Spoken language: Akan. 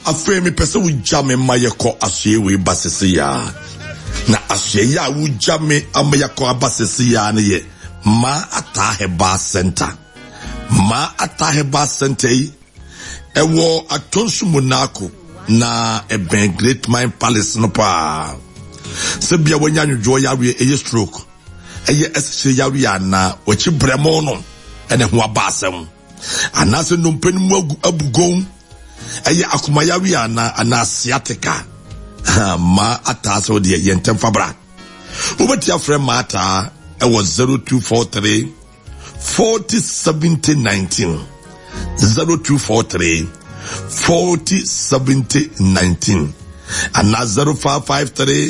afei me pese wo gya me ma yekɔ asoe we basese ya na asoe ya wo gya me ama yekɔ abasese ya ne ye ma ataheba center yi ewo atonsu monako na eben Great Mind Palace no pa se bia wanya nwodwo ya we eye stroke eye esche ya we ana wachi bremo no ene ho abasem anase no mpanimu abugon eye akoma ya we ana asiatica ma atase o de yentem fabra obeti afre mata ewo 0243 407019 0243 407019 and 0553